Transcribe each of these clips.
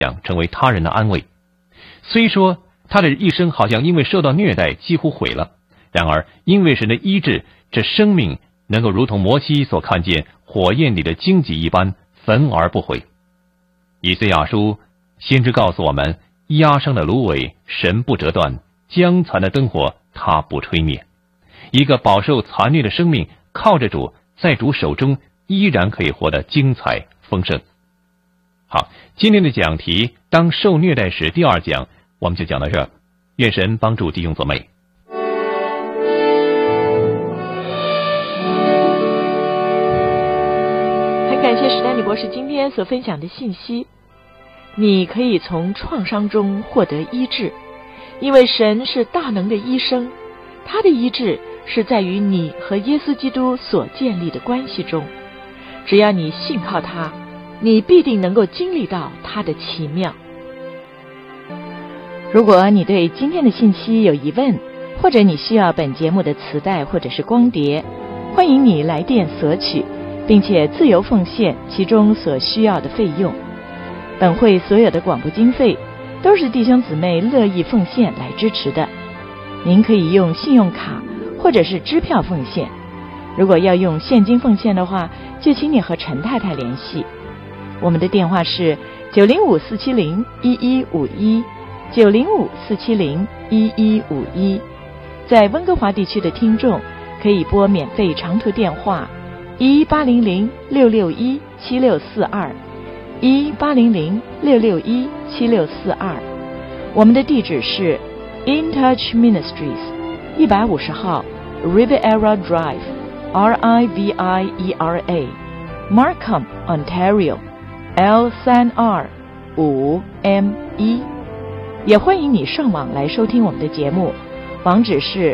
成为他人的安慰。虽说他的一生好像因为受到虐待几乎毁了，然而因为神的医治，这生命能够如同摩西所看见火焰里的荆棘一般焚而不毁。以赛亚书先知告诉我们，压伤的芦苇神不折断，将残的灯火他不吹灭。一个饱受残虐的生命靠着主，在主手中依然可以活得精彩丰盛。好，今天的讲题当受虐待时第2讲我们就讲到这儿，愿神帮助弟兄姊妹。 很感谢史丹利博士今天所分享的信息。你可以从创伤中获得医治，因为神是大能的医生，他的医治是在于你和耶稣基督所建立的关系中。只要你信靠他，你必定能够经历到他的奇妙。如果你对今天的信息有疑问，或者你需要本节目的磁带或者是光碟，欢迎你来电索取，并且自由奉献其中所需要的费用。本会所有的广播经费都是弟兄姊妹乐意奉献来支持的。您可以用信用卡或者是支票奉献，如果要用现金奉献的话，就请你和陈太太联系。我们的电话是905-470-1151 905-470-1151。在温哥华地区的听众可以拨免费长途电话1800-661-7642 1800-661-7642。我们的地址是 In Touch Ministries 150号 Riviera Drive RIVIERA Markham Ontario L3R5M1。也欢迎你上网来收听我们的节目，网址是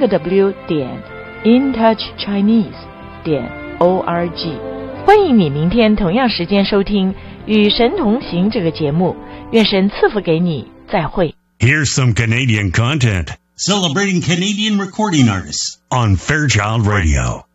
3w.intouchchinese.org。欢迎你明天同样时间收听与神同行这个节目，愿神赐福给你，再会。 Here's some Canadian content celebrating Canadian recording artists on Fairchild Radio.